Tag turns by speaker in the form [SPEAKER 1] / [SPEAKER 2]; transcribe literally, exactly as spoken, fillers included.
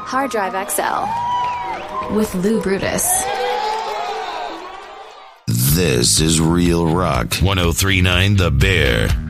[SPEAKER 1] Hard Drive X L with Lou Brutus.
[SPEAKER 2] This is Real Rock one oh three point nine The Bear.